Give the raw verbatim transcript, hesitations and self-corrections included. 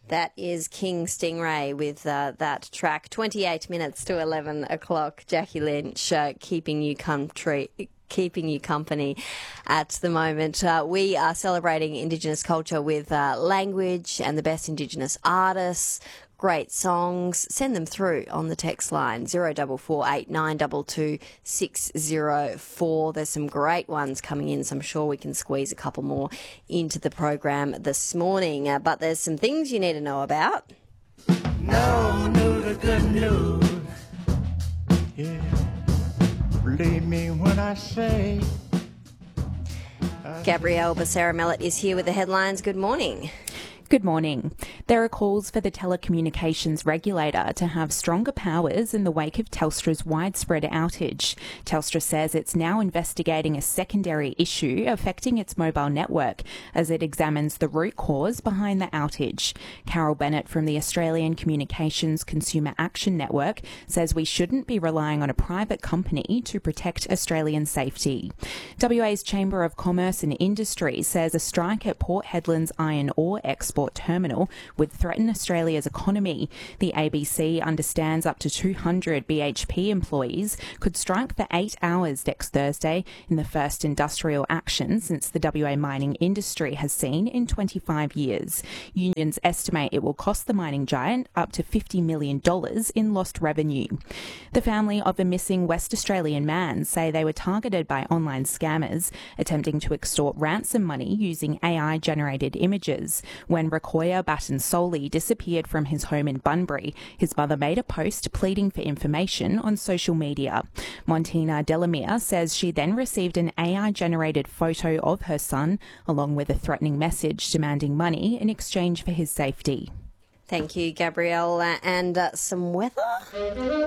That is King Stingray with uh, that track. twenty-eight minutes to eleven o'clock. Jackie Lynch uh, keeping you country. keeping you company at the moment. Uh, we are celebrating Indigenous culture with uh, language and the best Indigenous artists. Great songs. Send them through on the text line zero four four eight nine two two six zero four. There's some great ones coming in, so I'm sure we can squeeze a couple more into the program this morning. Uh, but there's some things you need to know about. No news, the good news. Yeah. Believe me when I say. Gabrielle Becerra-Mellett is here with the headlines. Good morning. Good morning. There are calls for the telecommunications regulator to have stronger powers in the wake of Telstra's widespread outage. Telstra says it's now investigating a secondary issue affecting its mobile network as it examines the root cause behind the outage. Carol Bennett from the Australian Communications Consumer Action Network says we shouldn't be relying on a private company to protect Australian safety. W A's Chamber of Commerce and Industry says a strike at Port Hedland's iron ore export terminal would threaten Australia's economy. The A B C understands up to two hundred B H P employees could strike for eight hours next Thursday in the first industrial action since the W A mining industry has seen in twenty-five years. Unions estimate it will cost the mining giant up to fifty million dollars in lost revenue. The family of a missing West Australian man say they were targeted by online scammers attempting to extort ransom money using A I-generated images. When Rakoya Batansoli disappeared from his home in Bunbury, his mother made a post pleading for information on social media. Montina Delamere says she then received an A I-generated photo of her son, along with a threatening message demanding money in exchange for his safety. Thank you, Gabrielle. Uh, and uh, some weather?